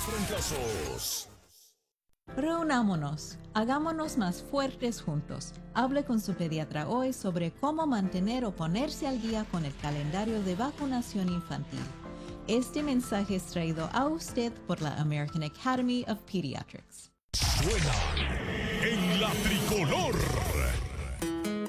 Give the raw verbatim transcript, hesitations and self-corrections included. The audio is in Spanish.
los trancazos. Reunámonos, hagámonos más fuertes juntos. Hable con su pediatra hoy sobre cómo mantener o ponerse al día con el calendario de vacunación infantil. Este mensaje es traído a usted por la American Academy of Pediatrics. Suena en la tricolor.